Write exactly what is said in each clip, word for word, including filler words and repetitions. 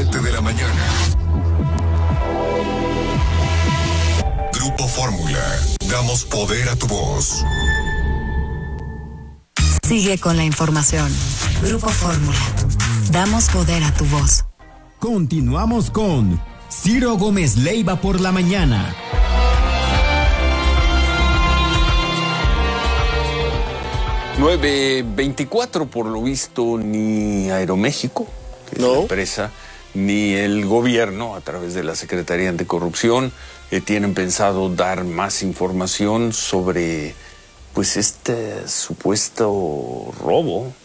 siete de la mañana. Grupo Fórmula. Damos poder a tu voz. Sigue con la información. Grupo Fórmula. Damos poder a tu voz. Continuamos con Ciro Gómez Leiva por la mañana. nueve veinticuatro, por lo visto, ni Aeroméxico, que no. es la empresa, ni el gobierno, a través de la Secretaría Anticorrupción, eh, tienen pensado dar más información sobre, pues, este supuesto robo,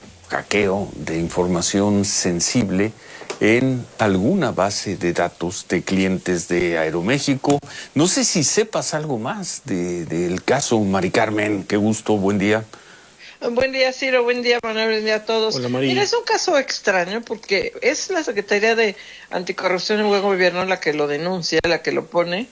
hackeo de información sensible en alguna base de datos de clientes de Aeroméxico. No sé si sepas algo más de, del caso, Mari Carmen. Qué gusto, buen día. Buen día, Ciro, buen día, Manuel, buen día a todos. Hola, María. Mira, es un caso extraño porque es la Secretaría de Anticorrupción y Buen Gobierno la que lo denuncia, la que lo pone,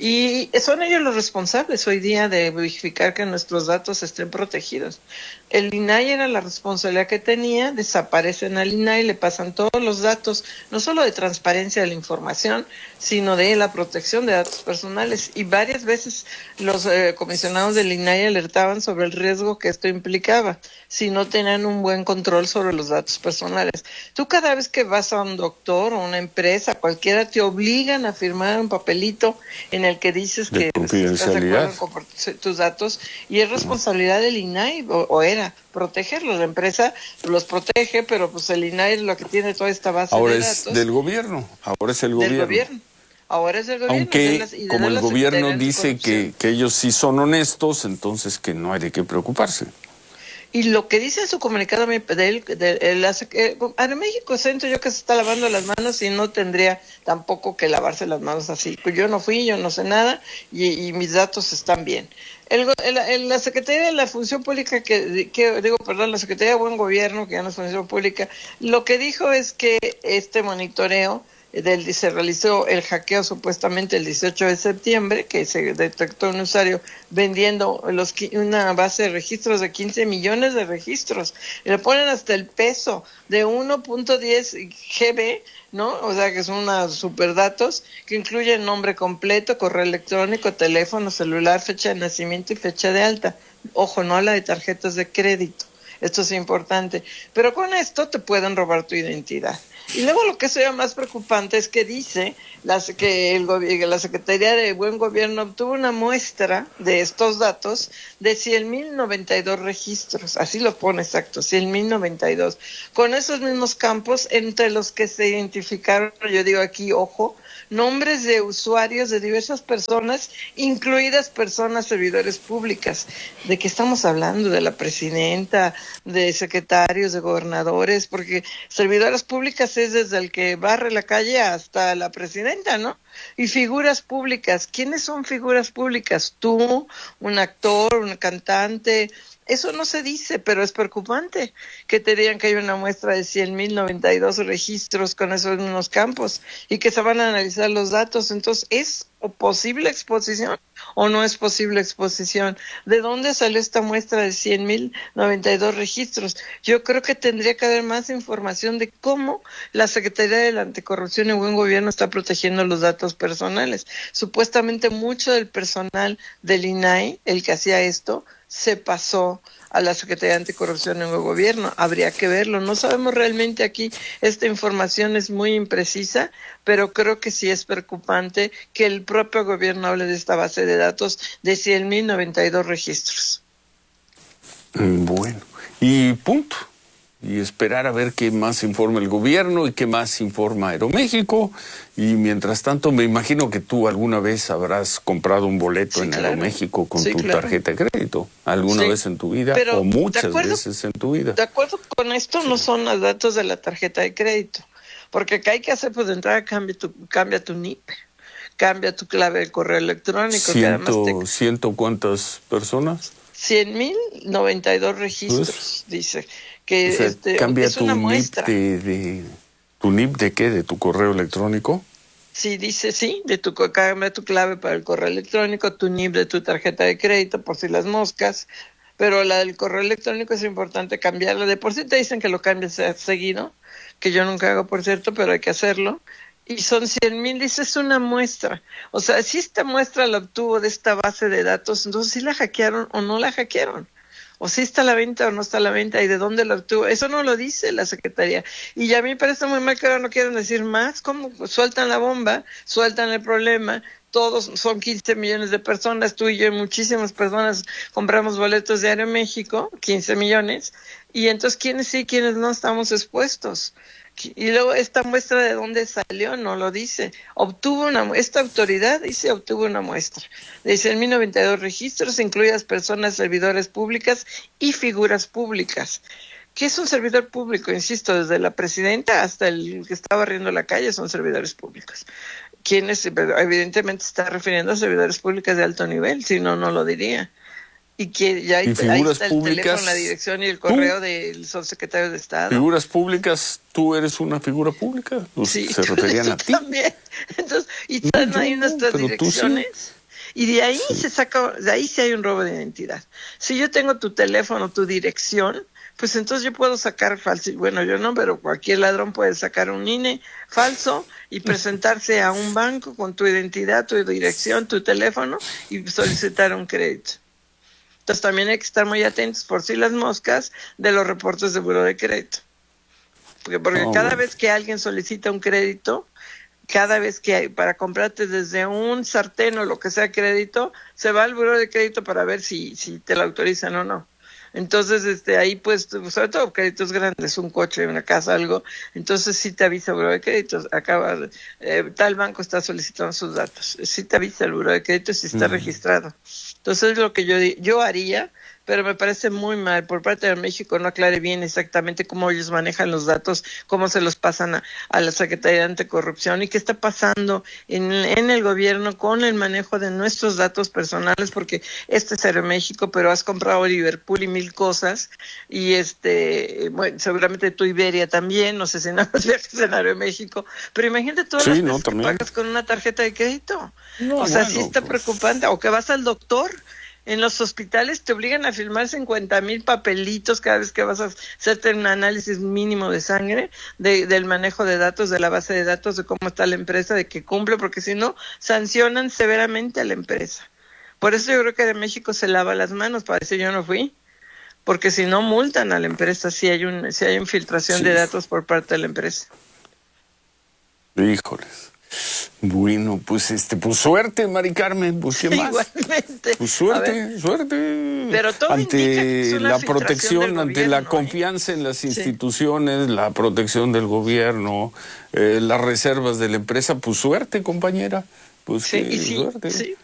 y son ellos los responsables hoy día de verificar que nuestros datos estén protegidos. El I N A I era la responsabilidad que tenía, desaparecen al I N A I, le pasan todos los datos, no solo de transparencia de la información, sino de la protección de datos personales. Y varias veces los eh, comisionados del I N A I alertaban sobre el riesgo que esto implicaba si no tenían un buen control sobre los datos personales. Tú cada vez que vas a un doctor o una empresa, cualquiera, te obligan a firmar un papelito en el que dices de que confidencialidad. estás de acuerdo con tus datos, y es responsabilidad del I N A I, o, o era protegerlos. La empresa los protege, pero pues el I N A I es lo que tiene toda esta base ahora de es datos. del gobierno, ahora es el gobierno. Del gobierno. Ahora es el gobierno. Aunque, de las, y de como el la gobierno Secretaría dice que, que ellos sí son honestos, entonces que no hay de qué preocuparse. Y lo que dice en su comunicado de él, de, él hace que a México siento yo que se está lavando las manos y no tendría tampoco que lavarse las manos así. Pues yo no fui, yo no sé nada y, y mis datos están bien. El, el, el, la Secretaría de la Función Pública, que, que digo, perdón, la Secretaría de Buen Gobierno, que ya no es Función Pública, lo que dijo es que este monitoreo del, se realizó el hackeo supuestamente el dieciocho de septiembre, que se detectó un usuario vendiendo los, una base de registros de quince millones de registros. Y le ponen hasta el peso de uno punto diez gigabytes, ¿no? O sea que son unos superdatos que incluyen nombre completo, correo electrónico, teléfono celular, fecha de nacimiento y fecha de alta. Ojo, no la de tarjetas de crédito. Esto es importante. Pero con esto te pueden robar tu identidad. Y luego lo que sea más preocupante es que dice las, que el la Secretaría de Buen Gobierno obtuvo una muestra de estos datos de cien mil noventa y dos registros, así lo pone exacto, cien mil noventa y dos, con esos mismos campos entre los que se identificaron, yo digo aquí, ojo, nombres de usuarios de diversas personas, incluidas personas servidores públicas. ¿De qué estamos hablando? De la presidenta, de secretarios, de gobernadores, porque servidoras públicas es desde el que barre la calle hasta la presidenta, ¿no? Y figuras públicas. ¿Quiénes son figuras públicas? Tú, un actor, un cantante. Eso no se dice, pero es preocupante que te digan que hay una muestra de cien mil noventa y dos registros con esos mismos campos y que se van a analizar los datos. Entonces, ¿es posible exposición o no es posible exposición? ¿De dónde salió esta muestra de cien mil noventa y dos registros? Yo creo que tendría que haber más información de cómo la Secretaría de la Anticorrupción y Buen Gobierno está protegiendo los datos personales. Supuestamente mucho del personal del I N A I, el que hacía esto, se pasó a la Secretaría de Anticorrupción en el gobierno. Habría que verlo. No sabemos realmente aquí, esta información es muy imprecisa, pero creo que sí es preocupante que el propio gobierno hable de esta base de datos de cien mil noventa y dos registros. Bueno, y punto. Y esperar a ver qué más informa el gobierno y qué más informa Aeroméxico. Y mientras tanto, me imagino que tú alguna vez habrás comprado un boleto sí, en claro. Aeroméxico con sí, tu claro. tarjeta de crédito. ¿Alguna sí. vez en tu vida? Pero, o muchas acuerdo, veces en tu vida. De acuerdo con esto, no son los datos de la tarjeta de crédito. Porque ¿qué hay que hacer? Pues de entrada cambia tu, cambia tu N I P. Cambia tu clave de correo electrónico. ¿Ciento, que te... ¿Ciento cuántas personas? cien mil noventa y dos registros, pues, dice. Que o sea, este, cambia es tu una N I P muestra. De, de, ¿Tu N I P de qué? ¿De tu correo electrónico? Sí, dice sí, de tu, cambia tu clave para el correo electrónico, tu N I P de tu tarjeta de crédito, por si las moscas, pero la del correo electrónico es importante cambiarla. De por sí te dicen que lo cambies seguido, que yo nunca hago, por cierto, pero hay que hacerlo. Y son cien mil, dice, es una muestra. O sea, si esta muestra la obtuvo de esta base de datos, entonces sí la hackearon o no la hackearon. O si está a la venta o no está a la venta y de dónde la obtuvo. Eso no lo dice la Secretaría. Y a mí me parece muy mal que ahora no quieran decir más. ¿Cómo? Sueltan la bomba, sueltan el problema. Todos son quince millones de personas, tú y yo y muchísimas personas compramos boletos de Aeroméxico, quince millones. Y entonces, ¿quiénes sí, quiénes no estamos expuestos? Y luego esta muestra de dónde salió no lo dice. Obtuvo una esta autoridad dice obtuvo una muestra. Dice en mil noventa y dos registros incluidas personas servidores públicas y figuras públicas. ¿Qué es un servidor público? Insisto, desde la presidenta hasta el que está barriendo la calle son servidores públicos. ¿Quiénes? Evidentemente está refiriendo a servidores públicos de alto nivel, si no, no lo diría. Y que ya ahí, ahí está el públicas, teléfono, la dirección y el correo ¿tú? del subsecretario de Estado. Figuras públicas, ¿tú eres una figura pública? Pues sí, se referían a ti. También. Entonces, y están no, ahí nuestras direcciones. Sí. Y de ahí sí. se saca, de ahí sí hay un robo de identidad. Si yo tengo tu teléfono, tu dirección, pues entonces yo puedo sacar falso. Bueno, yo no, pero cualquier ladrón puede sacar un I N E falso y presentarse a un banco con tu identidad, tu dirección, tu teléfono y solicitar un crédito. Entonces también hay que estar muy atentos por si las moscas de los reportes de buró de crédito. Porque, porque oh, cada bueno. vez que alguien solicita un crédito, cada vez que hay, para comprarte desde un sartén o lo que sea crédito, se va al buró de crédito para ver si, si te lo autorizan o no. Entonces, este, ahí pues, sobre todo créditos grandes, un coche, una casa, algo, entonces sí te avisa el buró de créditos, acaba, eh, tal banco está solicitando sus datos, sí te avisa el buró de créditos si está uh-huh. registrado. Entonces es lo que yo, yo haría, pero me parece muy mal por parte de México no aclare bien exactamente cómo ellos manejan los datos, cómo se los pasan a, a la Secretaría de Anticorrupción y qué está pasando en, en el gobierno con el manejo de nuestros datos personales, porque este es Aeroméxico, pero has comprado Liverpool y mil cosas, y este, bueno, seguramente tú Iberia también, no sé si nada más viajas en Aeroméxico, pero imagínate todas sí, las no, veces que pagas con una tarjeta de crédito. No, o sea, bueno, sí está pues... preocupante, o que vas al doctor. En los hospitales te obligan a firmar cincuenta mil papelitos cada vez que vas a hacerte un análisis mínimo de sangre, de, del manejo de datos, de la base de datos, de cómo está la empresa, de que cumple, porque si no, sancionan severamente a la empresa. Por eso yo creo que de México se lava las manos, para decir yo no fui, porque si no, multan a la empresa si hay, un, si hay infiltración sí. de datos por parte de la empresa. Híjoles. Bueno, pues este, pues suerte, Mari Carmen, pues qué más. Igualmente. Pues suerte, suerte. Pero todo ante la protección, ante gobierno, la confianza ¿eh? en las instituciones, sí. la protección del gobierno, eh, las reservas de la empresa, pues suerte, compañera. Pues sí, que, y sí, suerte. Sí.